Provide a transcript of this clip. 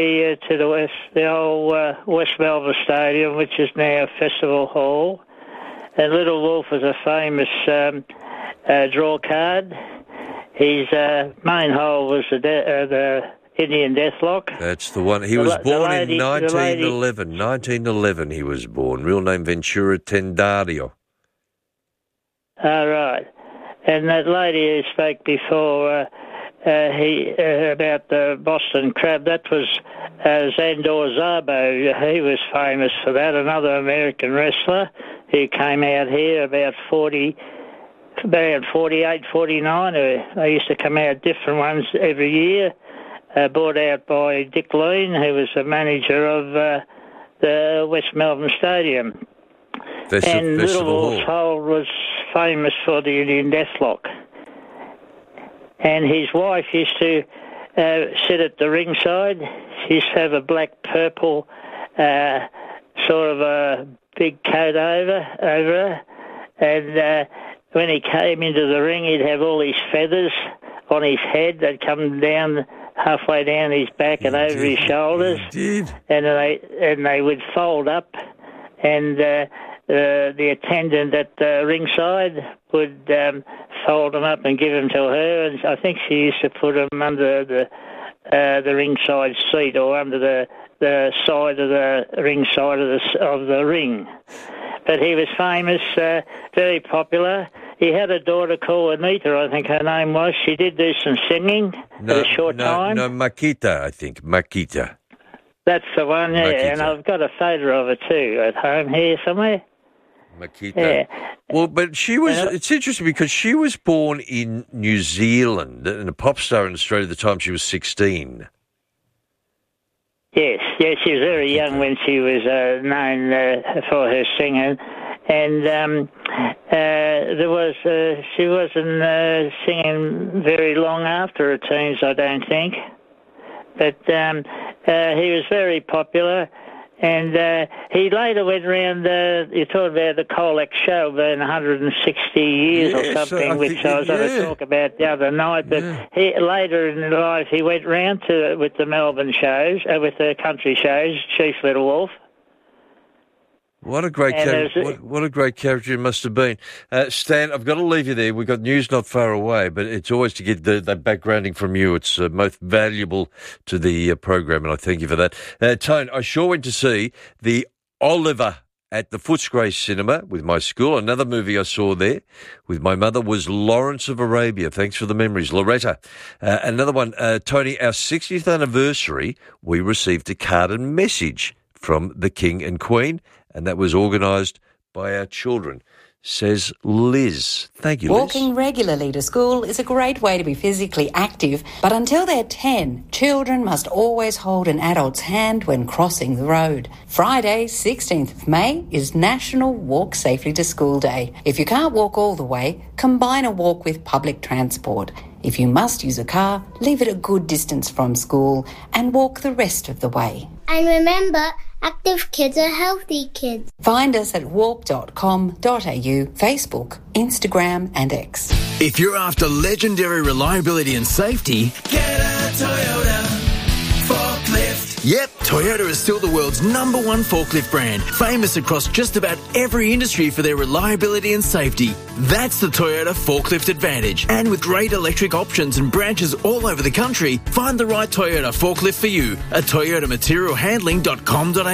to the west, the old West Melbourne Stadium, which is now Festival Hall. And Little Wolf was a famous draw card. His main hole was the Indian Deathlock. That's the one. He was born in 1911. 1911 he was born. Real name Ventura Tendario. Right. And that lady who spoke before about the Boston Crab, that was Zandor Szabo. He was famous for that, another American wrestler who came out here about 48, 49. They used to come out different ones every year, brought out by Dick Lean, who was the manager of the West Melbourne Stadium. And Little Wolf's Hole was famous for the Indian Deathlock. And his wife used to sit at the ringside. She used to have a black-purple sort of a big coat over her. And when he came into the ring, he'd have all these feathers on his head that come down halfway down his back and over his shoulders. And they would fold up, and the attendant at the ringside would fold them up and give them to her. And I think she used to put them under the ringside seat or under the side of the ringside of the ring. But he was famous, very popular. He had a daughter called Anita, I think her name was. She did do some singing for a short time. No, Makita, I think. Makita. That's the one, yeah. Makita. And I've got a photo of her too at home here somewhere. Makita. Yeah. Well, but she was, it's interesting because she was born in New Zealand and a pop star in Australia at the time she was 16. Yes, she was very young when she was known for her singing. And she wasn't singing very long after her teens, I don't think. But he was very popular. And he later went around, you talked about the Colac show being 160 years or something, which I was going to talk about the other night. But he, later in life, he went round with the Melbourne shows, with the country shows, Chief Little Wolf. What a great character! What a great character it must have been, Stan. I've got to leave you there. We've got news not far away, but it's always to get that backgrounding from you. It's most valuable to the program, and I thank you for that. Tone, I sure went to see the Oliver at the Footscray Cinema with my school. Another movie I saw there with my mother was Lawrence of Arabia. Thanks for the memories, Loretta. Another one, Tony. Our 60th anniversary, we received a card and message from the King and Queen. And that was organised by our children, says Liz. Thank you, Liz. Walking regularly to school is a great way to be physically active, but until they're 10, children must always hold an adult's hand when crossing the road. Friday, 16th of May, is National Walk Safely to School Day. If you can't walk all the way, combine a walk with public transport. If you must use a car, leave it a good distance from school and walk the rest of the way. And remember, active kids are healthy kids. Find us at walk.com.au, Facebook, Instagram and X. If you're after legendary reliability and safety, get a Toyota forklift. Yep, Toyota is still the world's #1 forklift brand, famous across just about every industry for their reliability and safety. That's the Toyota Forklift Advantage. And with great electric options and branches all over the country, find the right Toyota forklift for you at toyotamaterialhandling.com.au.